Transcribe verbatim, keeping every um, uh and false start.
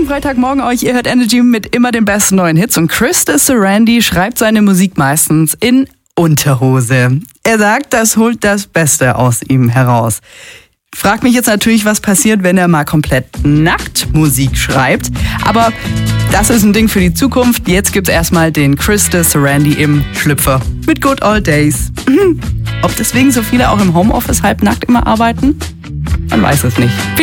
Schönen Freitagmorgen euch. Ihr hört Energy mit immer den besten neuen Hits. Und Chris Sarandon schreibt seine Musik meistens in Unterhose. Er sagt, das holt das Beste aus ihm heraus. Frag mich jetzt natürlich, was passiert, wenn er mal komplett nackt Musik schreibt. Aber das ist ein Ding für die Zukunft. Jetzt gibt's erstmal den Chris Sarandon im Schlüpfer mit Good Old Days. Ob deswegen so viele auch im Homeoffice halbnackt immer arbeiten? Man weiß es nicht. Viel